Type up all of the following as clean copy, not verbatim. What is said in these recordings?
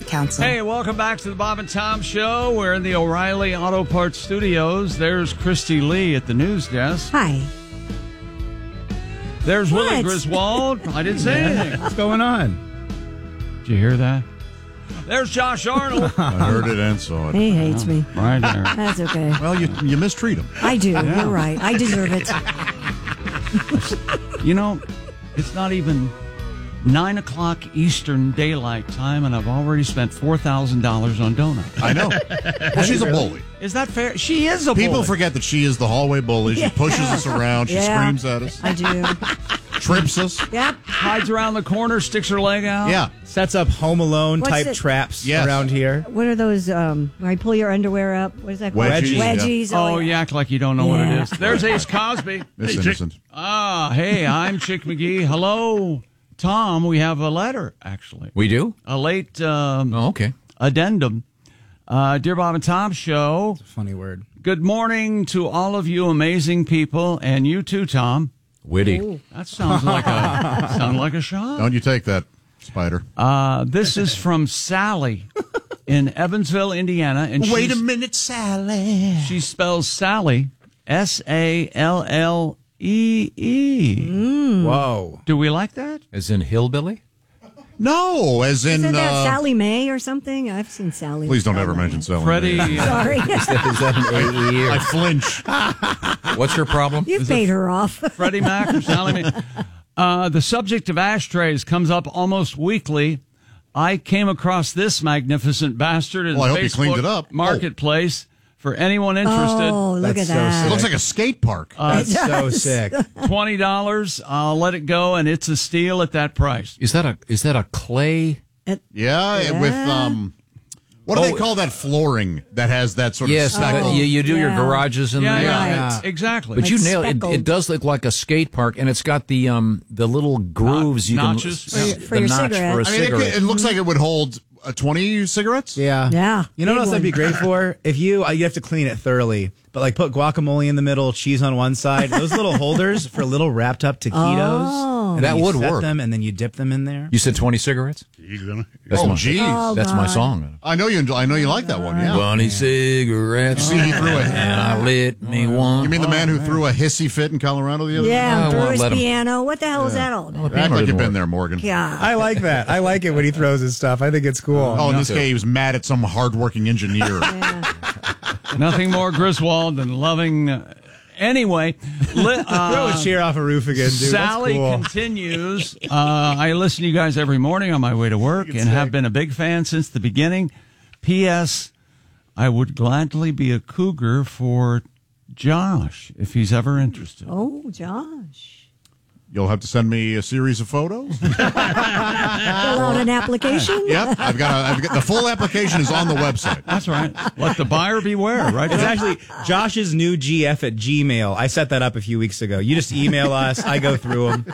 Council. Hey, welcome back to the Bob and Tom Show. We're in the O'Reilly Auto Parts Studios. There's Christy Lee at the news desk. Hi. There's What? Willie Griswold. I didn't say anything. What's going on? Did you hear that? There's Josh Arnold. I heard it and saw it. He hates me. Right there. That's okay. Well, you mistreat him. I do. You're right. I deserve it. You know, it's not even 9 o'clock Eastern Daylight Time, and I've already spent $4,000 on donuts. I know. Well, she's a bully. Is that fair? She is a bully. People forget that she is the hallway bully. She pushes us around. She Yeah. screams at us. I do. Trips us. Yep. Hides around the corner, sticks her leg out. Yeah. Sets up Home Alone What's type it? traps Yes. around here. What are those, where I pull your underwear up? What is that called? Wedgies. Wedgies. Oh, you act like you don't know what it Yeah. is. There's Ace Cosby. It's innocent. Hey, I'm Chick McGee. Hello, Tom. We have a letter, actually. We do? A late Okay. addendum. Dear Bob and Tom Show, Funny word. good morning to all of you amazing people, and you too, Tom. Witty. That sounds like a shot. Don't you take that, Spider. This is from Sally in Evansville, Indiana. And Wait a minute, Sally. She spells Sally, Sallee. Whoa. Do we like that? As in hillbilly? No, as in... Isn't that Sally Mae or something? I've seen Sally. Please don't ever mention Sally. Freddie. Sorry. Is that an AE? I flinch. What's your problem? You've paid her off. Freddie Mac or Sally Mae. The subject of ashtrays comes up almost weekly. I came across this magnificent bastard in Well, I the hope you cleaned Facebook it up. marketplace. For anyone interested, Oh, look That's at so that. It looks like a skate park. That's so does. sick. $20. I'll let it go, and it's a steal at that price. Is that a clay? Yeah, with... what do they call that flooring that has that sort Yes, of speckle? you do your Yeah. garages in there. Yeah. Exactly. But Like you nailed it. speckled. It does look like a skate park, and it's got the little grooves. Notches? For the your notch cigarette. for a I mean, cigarette. it looks like it would hold 20 cigarettes. Yeah. Yeah. You know what Big else that'd be one. great for? If you have to clean it thoroughly, but like put guacamole in the middle, cheese on one side, those little holders for little wrapped up taquitos. Oh. And That then you would set work. them and then you dip them in there. You said 20 cigarettes? That's Oh, my, geez. That's my God. song. I know you like that one, yeah. 20 cigarettes. See, he threw And I lit me one. You mean the man who threw a hissy fit in Colorado the other day? Yeah, I through won't his let him- piano. What the hell is that all about? Act like you've been there, Morgan. God. I like that. I like it when he throws his stuff. I think it's cool. Oh, in this case, he was mad at some hardworking engineer. Nothing more Griswold than loving. Anyway, Throw a chair off a roof again, dude. Sally That's cool. continues. I listen to you guys every morning on my way to work and have been a big fan since the beginning. P.S. I would gladly be a cougar for Josh if he's ever interested. Oh, Josh. You'll have to send me a series of photos. Fill out an application? Yep, I've got the full application is on the website. That's right. Let the buyer beware, right? It's actually Josh's new GF at Gmail. I set that up a few weeks ago. You just email us. I go through them.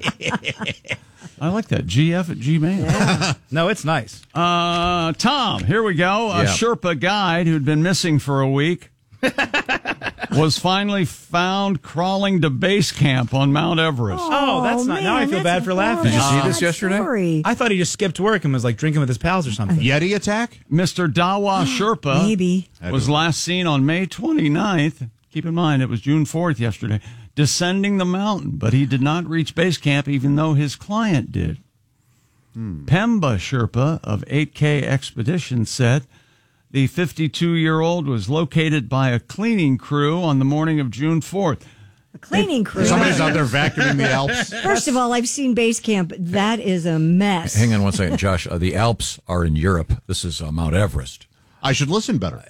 I like that. GF at Gmail. No, it's nice. Tom, here we go. A Yeah. Sherpa guide who'd been missing for a week was finally found crawling to base camp on Mount Everest. Oh, that's not. Now I feel bad for laughing. Did you see horrible. this yesterday? Story. I thought he just skipped work and was like drinking with his pals or something. Yeti attack? Mr. Dawa Sherpa Maybe. was last seen on May 29th. Keep in mind, it was June 4th yesterday, descending the mountain, but he did not reach base camp even though his client did. Pemba Sherpa of 8K Expedition said the 52-year-old was located by a cleaning crew on the morning of June 4th. A cleaning crew. Somebody's out there vacuuming the Alps. First of all, I've seen base camp. That is a mess. Hang on one second, Josh. The Alps are in Europe. This is Mount Everest. I should listen better.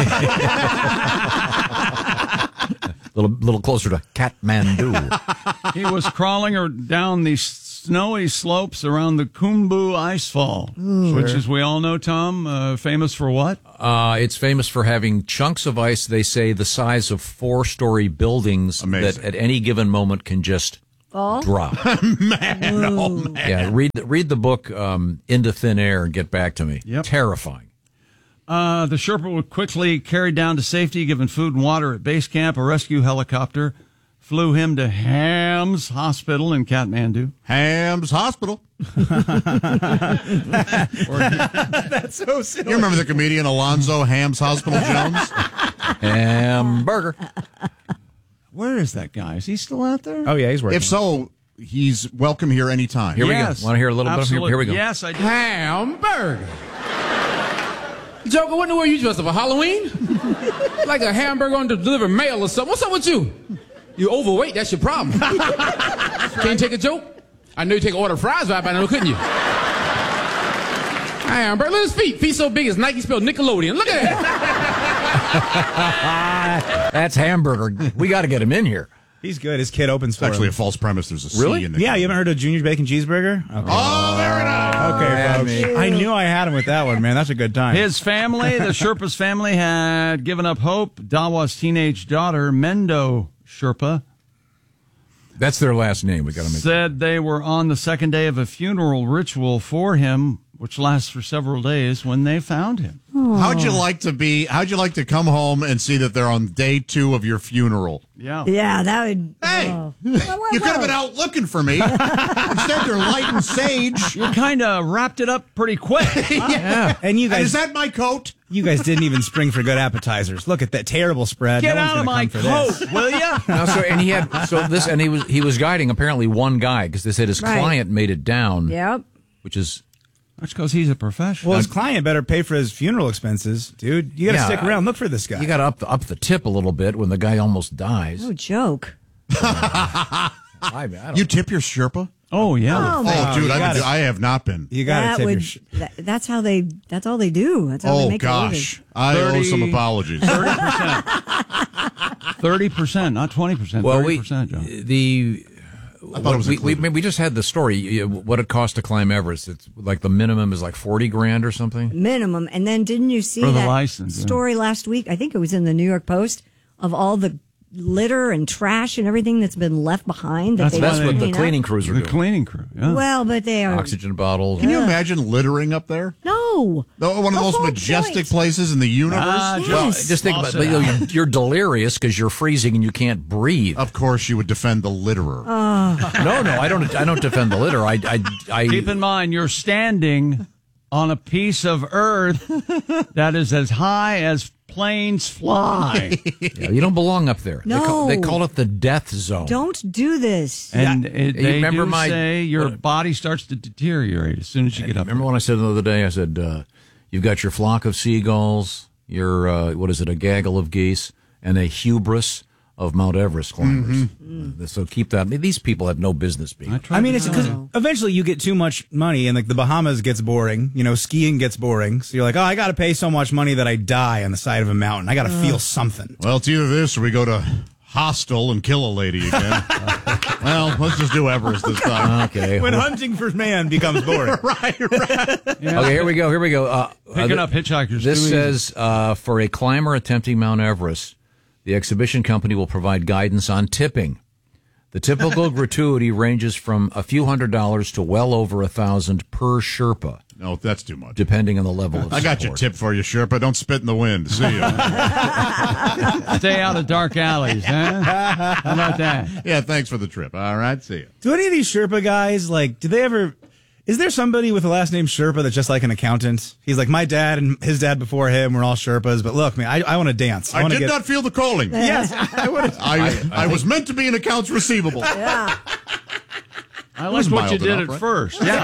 Little closer to Kathmandu. He was crawling down the snowy slopes around the Khumbu Icefall, which, as we all know, Tom, famous for what? It's famous for having chunks of ice, they say, the size of 4-story buildings Amazing. that at any given moment can just Fall? drop. man. Yeah, read the book Into Thin Air and get back to me. Yep. Terrifying. The Sherpa was quickly carried down to safety, given food and water at base camp. A rescue helicopter flew him to Hams Hospital in Kathmandu. Ham's Hospital. That's so silly. You remember the comedian Alonzo Ham's Hospital Jones? Hamburger. Where is that guy? Is he still out there? Oh, yeah, he's working. If so, he's welcome here anytime. Here we go. Want to hear a little bit of Absolutely. Here we go. Yes, I do. Hamburger. Joker, what in the world you dressed up for Halloween? Like a hamburger on to deliver mail or something. What's up with you? You're overweight. That's your problem. Can't take a joke? I know you take an order of fries right by now, couldn't you? Hamburger. Look at his feet. Feet so big as Nike spelled Nickelodeon. Look at that. That's Hamburger. We got to get him in here. He's good. His kid opens It's for actually a him. false premise. There's a C Really? in the Yeah, you haven't heard of Junior's Bacon Cheeseburger? Okay. Oh, very nice. Okay, folks. me. I knew I had him with that one, man. That's a good time. His family, the Sherpa's family, had given up hope. Dawa's teenage daughter, Mendo Sherpa, That's their last name. We got to make said they were on the second day of a funeral ritual for him, which lasts for several days, when they found him. How'd you like to come home and see that they're on day 2 of your funeral? Yeah. Yeah, that would. Hey, oh. you could have been out looking for me. Instead, they're lighting sage. You kind of wrapped it up pretty quick. Yeah. And you And is guys, that my coat? you guys didn't even spring for good appetizers. Look at that terrible spread. Get No one's out of gonna my come for this. coat, will ya? Now, he was guiding apparently one guy because they said his Right. client made it down, Yep. which is That's because he's a professional. Well, his client better pay for his funeral expenses, dude. You got to Yeah, stick around. Look for this guy. you got to up the tip a little bit when the guy almost dies. No joke. I don't You tip your Sherpa? Oh, yeah. Oh, my. Oh, dude, you gotta- I have not been. You got to That tip would. your. That's how they. That's all they do. That's how they Oh, make gosh. a I owe 30 some apologies. 30%, not 20%. Well, 30%, John. I thought it was we included. we just had the story. What it costs to climb Everest? It's like the minimum is like $40,000 or something. minimum. And then didn't you see For the that license, yeah. story last week? I think it was in the New York Post of all the litter and trash and everything that's been left behind. That That's they That's don't what the clean up. cleaning crews are The doing. cleaning crew, yeah. Well, but they are Oxygen bottles. Can you imagine littering up there? no. One of the most whole majestic point. places in the universe? Well, just think about it. You're delirious because you're freezing and you can't breathe. Of course, you would defend the litterer. No, I don't defend the litter. I Keep in mind, you're standing on a piece of earth that is as high as planes fly. Yeah, you don't belong up there. No. They call it the death zone. Don't do this. And You they remember do my- say your body starts to deteriorate as soon as you get up. Remember when I said the other day, I said, you've got your flock of seagulls, your, a gaggle of geese, and a hubris of Mount Everest climbers. So keep that. I mean, these people have no business being. I mean, it's because eventually you get too much money, and like the Bahamas gets boring. You know, skiing gets boring. So you're like, oh, I got to pay so much money that I die on the side of a mountain. I got to feel something. Well, it's either this or we go to Hostel and kill a lady again. Well, let's just do Everest this time. Okay. When hunting for man becomes boring. Right. Okay, here we go. Picking up hitchhikers. This too easy. says, for a climber attempting Mount Everest, the exhibition company will provide guidance on tipping. The typical gratuity ranges from a few $100s to well over $1,000 per Sherpa, No, that's too much. depending on the level of I got your support. tip for you, Sherpa. Don't spit in the wind. See ya. Stay out of dark alleys, huh? How about that? Yeah, thanks for the trip. All right, see ya. Do any of these Sherpa guys, like, do they ever... Is there somebody with the last name Sherpa that's just like an accountant? He's like, my dad and his dad before him were all Sherpas, but look, man, I want to dance. I wanna did not feel the calling. Yes, I would have. I was meant to be in accounts receivable. Yeah. I was liked what you mild did enough, at right? first. Yeah.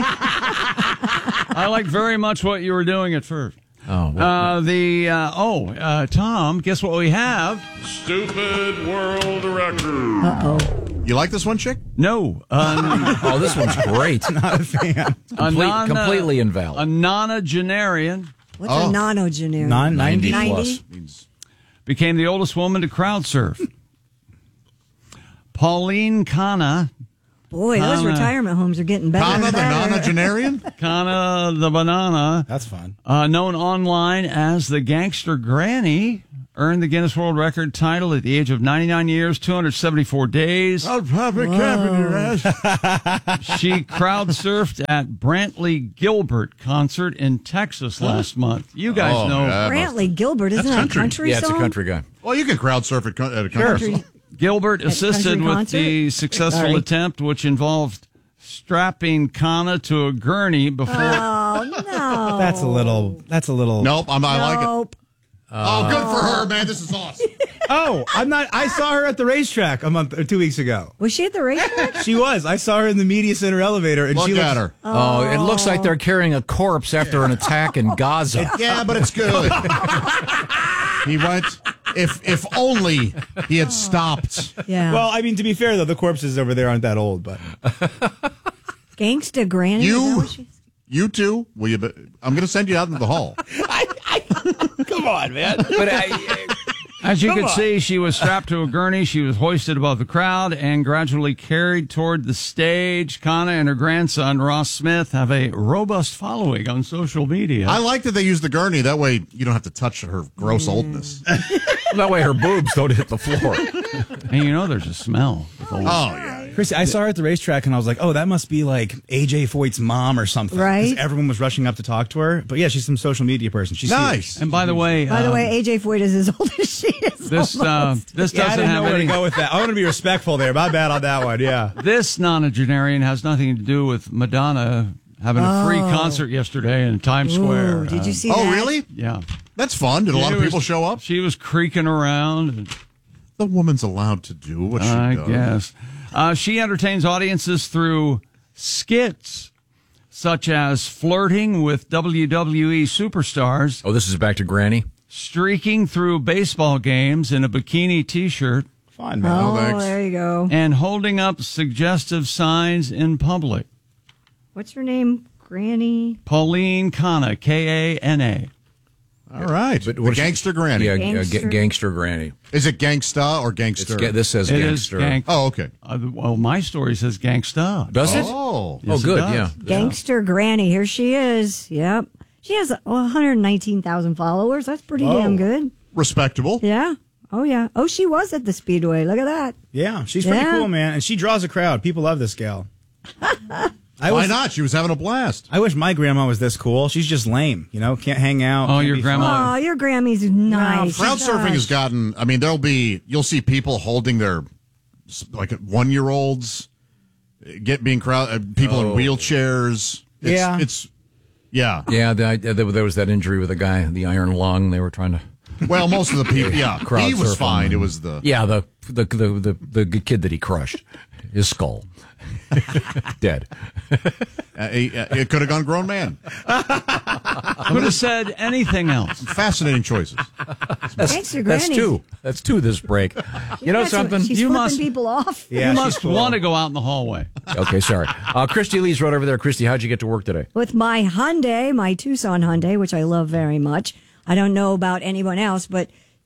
I liked very much what you were doing at first. Oh, well, Tom, guess what we have? Stupid world record. Uh-oh. You like this one, chick? No. oh, this one's great. Not a fan. Completely invalid. A nonagenarian What's a nonagenarian? 90 plus. became the oldest woman to crowd surf. Pauline Kana, Boy, those Kana. retirement homes are getting better. Kana and the better. nonagenarian? Kana the banana, That's fun. known online as the Gangster Granny, earned the Guinness World Record title at the age of 99 years, 274 days. I'll probably cap in your ass. She crowd surfed at Brantley Gilbert concert in Texas last month. You guys know. yeah. Brantley Gilbert, isn't that a country Yeah, it's song? a country guy. Well, you can crowd surf at a country. Gilbert assisted country with concert? the successful Sorry. attempt, which involved strapping Kana to a gurney before. Oh, no. That's a little. Nope, I like it. Nope. Oh, good for her, man. This is awesome. Oh, I'm not. I saw her at the racetrack a month or 2 weeks ago. Was she at the racetrack? She was. I saw her in the media center elevator, and Look she at looks, her. Oh, it looks like they're carrying a corpse after an attack in Gaza. Yeah, but it's good. He went. If only he had stopped. Yeah. Well, I mean, to be fair though, the corpses over there aren't that old, but Gangsta Granny. is that You, what she- you two, will you? I'm going to send you out into the hall. come on, man. But As you can see, she was strapped to a gurney. She was hoisted above the crowd and gradually carried toward the stage. Kana and her grandson, Ross Smith, have a robust following on social media. I like that they use the gurney. That way, you don't have to touch her gross oldness. that way her boobs don't hit the floor. And you know there's a smell. with old- Oh yeah. Chrissy, I saw her at the racetrack, and I was like, "Oh, that must be like AJ Foyt's mom or something." 'Cause Right. everyone was rushing up to talk to her, but yeah, she's some social media person. She's Nice. And by the way, AJ Foyt is as old as she is. this almost. this Yeah, I doesn't didn't know have where any. to go with that. I want to be respectful there. My bad on that one. Yeah. This nonagenarian has nothing to do with Madonna having a free concert yesterday in Times Square. Ooh, did you see Oh, that? really? Yeah. That's fun. Did a lot of She people was- show up? She was creaking around. And, The woman's allowed to do what she I does. guess. She entertains audiences through skits, such as flirting with WWE superstars, Oh, this is back to Granny. streaking through baseball games in a bikini T-shirt, Fun, man. Oh, thanks. there you go. and holding up suggestive signs in public. What's her name? Granny? Pauline Kana, Kana. All right. But The what's- gangster granny. Yeah, Gangster. gangster Granny. Is it gangsta or gangster? This says It is gangster. gang. Oh, okay. Well, my story says gangsta. Does it? Oh. Yes, it good. does. Yeah. Gangster Granny. Here she is. Yep. She has 119,000 followers. That's pretty damn good. Respectable. Yeah. Oh, yeah. Oh, she was at the Speedway. Look at that. Yeah, she's pretty Yeah. cool, man, and she draws a crowd. People love this gal. Why not? She was having a blast. I wish my grandma was this cool. She's just lame, can't hang out. Oh, can't your be grandma- Oh, your Grammy's nice. Crowd surfing has gotten, I mean, you'll see people holding their, like 1-year-olds, being people in wheelchairs. Yeah. Yeah, there was that injury with a guy, the iron lung. They were trying to. Well, most of the people, yeah. Crowd He was surfing. fine. It was the. Yeah, the kid that he crushed, his skull, dead. It could have gone grown man. Could have said anything else. Fascinating choices. Gangster That's Granny. two. That's two this break. You know something? She's You flipping must- people off. Yeah, You she's must cool. want to go out in the hallway. Okay, sorry. Christy Lee's right over there. Christy, how'd you get to work today? With my Hyundai, my Tucson Hyundai, which I love very much. I don't know about anyone else, but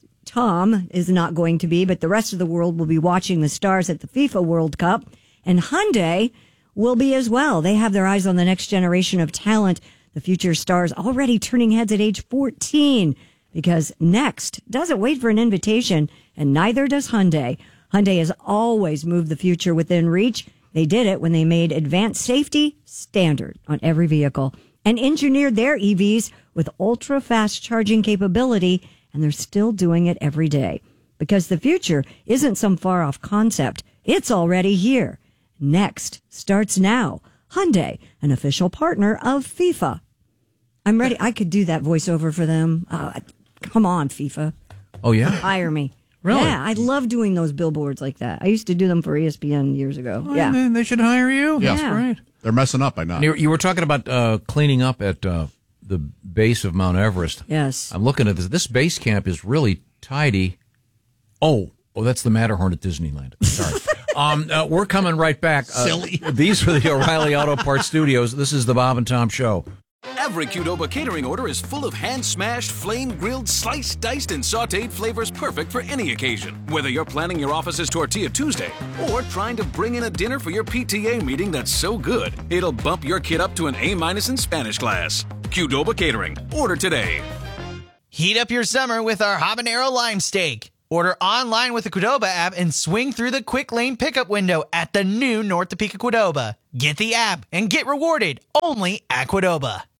Tom is not going to be, but the rest of the world will be watching the stars at the FIFA World Cup. And Hyundai will be as well. They have their eyes on the next generation of talent, the future stars already turning heads at age 14. Because Next doesn't wait for an invitation, and neither does Hyundai. Hyundai has always moved the future within reach. They did it when they made advanced safety standard on every vehicle and engineered their EVs with ultra-fast charging capability, and they're still doing it every day. Because the future isn't some far-off concept. It's already here. Next starts now. Hyundai, an official partner of FIFA. I'm ready. I could do that voiceover for them. Come on, FIFA. Oh, yeah? Hire me. Really? Yeah, I love doing those billboards like that. I used to do them for ESPN years ago. Yeah. Then they should hire you. Yeah. That's great. They're messing up by not. You were talking about cleaning up at the base of Mount Everest. Yes. I'm looking at this. This base camp is really tidy. Oh, that's the Matterhorn at Disneyland. Sorry. We're coming right back. Silly. These are the O'Reilly Auto Parts Studios. This is the Bob and Tom Show. Every Qdoba catering order is full of hand-smashed, flame-grilled, sliced, diced, and sautéed flavors perfect for any occasion. Whether you're planning your office's Tortilla Tuesday or trying to bring in a dinner for your PTA meeting that's so good, it'll bump your kid up to an A- in Spanish class. Qdoba Catering. Order today. Heat up your summer with our habanero lime steak. Order online with the Qdoba app and swing through the quick lane pickup window at the new North Topeka Qdoba. Get the app and get rewarded only at Qdoba.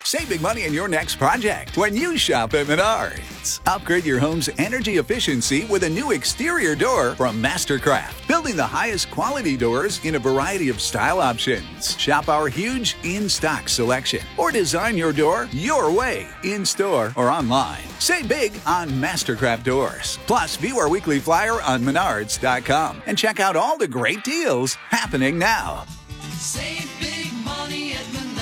Save big money in your next project when you shop at Menards. Upgrade your home's energy efficiency with a new exterior door from Mastercraft, building the highest quality doors in a variety of style options. Shop our huge in-stock selection or design your door your way, in-store or online. Save big on Mastercraft doors. Plus, view our weekly flyer on Menards.com and check out all the great deals happening now. Save big money at Menards.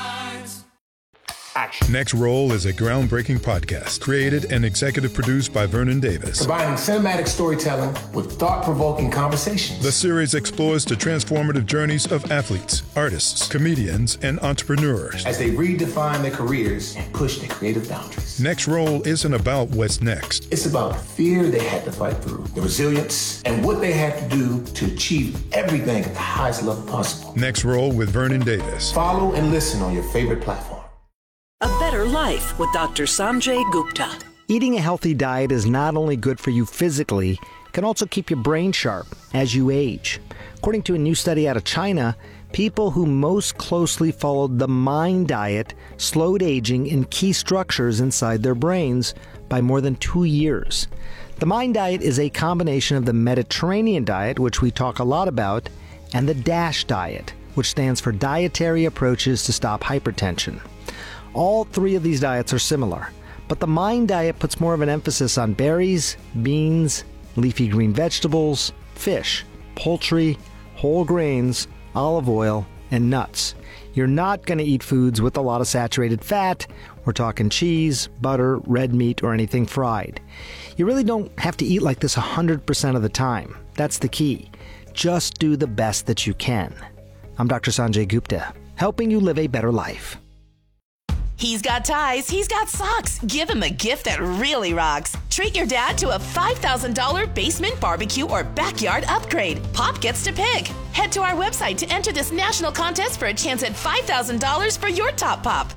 Next Roll is a groundbreaking podcast created and executive produced by Vernon Davis. Combining cinematic storytelling with thought-provoking conversations. The series explores the transformative journeys of athletes, artists, comedians, and entrepreneurs as they redefine their careers and push their creative boundaries. Next Roll isn't about what's next. It's about the fear they had to fight through, the resilience, and what they had to do to achieve everything at the highest level possible. Next Roll with Vernon Davis. Follow and listen on your favorite platform. A Better Life with Dr. Sanjay Gupta. Eating a healthy diet is not only good for you physically, it can also keep your brain sharp as you age. According to a new study out of China, people who most closely followed the MIND diet slowed aging in key structures inside their brains by more than 2 years. The MIND diet is a combination of the Mediterranean diet, which we talk a lot about, and the DASH diet, which stands for Dietary Approaches to Stop Hypertension. All three of these diets are similar, but the MIND diet puts more of an emphasis on berries, beans, leafy green vegetables, fish, poultry, whole grains, olive oil, and nuts. You're not going to eat foods with a lot of saturated fat. We're talking cheese, butter, red meat, or anything fried. You really don't have to eat like this 100% of the time. That's the key. Just do the best that you can. I'm Dr. Sanjay Gupta, helping you live a better life. He's got ties, he's got socks. Give him a gift that really rocks. Treat your dad to a $5,000 basement barbecue or backyard upgrade. Pop gets to pick. Head to our website to enter this national contest for a chance at $5,000 for your top pop.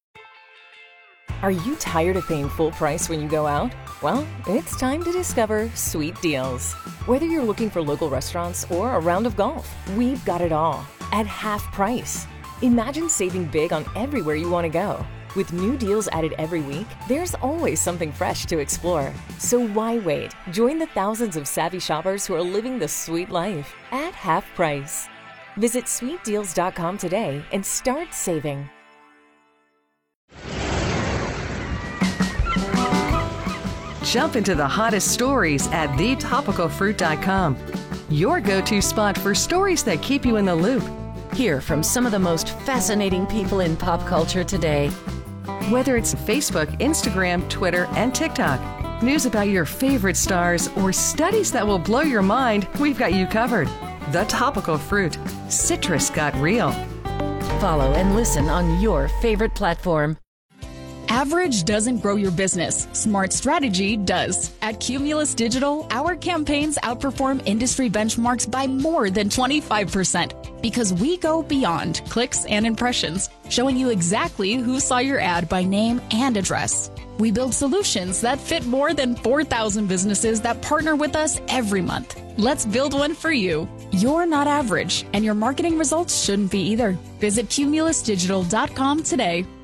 Are you tired of paying full price when you go out? Well, it's time to discover Sweet Deals. Whether you're looking for local restaurants or a round of golf, we've got it all at half price. Imagine saving big on everywhere you want to go. With new deals added every week, there's always something fresh to explore. So why wait? Join the thousands of savvy shoppers who are living the sweet life at half price. Visit sweetdeals.com today and start saving. Jump into the hottest stories at thetopicalfruit.com. Your go-to spot for stories that keep you in the loop. Hear from some of the most fascinating people in pop culture today. Whether it's Facebook, Instagram, Twitter, and TikTok, news about your favorite stars, or studies that will blow your mind, we've got you covered. The Topical Fruit. Citrus got real. Follow and listen on your favorite platform. Average doesn't grow your business. Smart strategy does. At Cumulus Digital, our campaigns outperform industry benchmarks by more than 25% because we go beyond clicks and impressions, showing you exactly who saw your ad by name and address. We build solutions that fit more than 4,000 businesses that partner with us every month. Let's build one for you. You're not average, and your marketing results shouldn't be either. Visit cumulusdigital.com today.